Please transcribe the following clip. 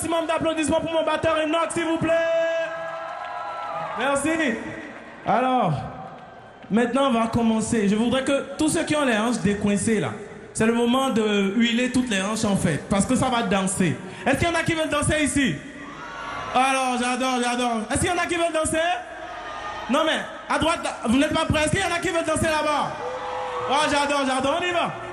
maximum d'applaudissements pour mon batteur Enoch, s'il vous plaît. Merci. Alors, maintenant, on va commencer. Je voudrais que tous ceux qui ont les hanches décoincées, là, c'est le moment de huiler toutes les hanches, en fait, parce que ça va danser. Est-ce qu'il y en a qui veulent danser ici? Alors, j'adore. Est-ce qu'il y en a qui veulent danser? Non, mais, à droite, vous n'êtes pas prêts? Est-ce qu'il y en a qui veulent danser là-bas? Oh, j'adore. On y va.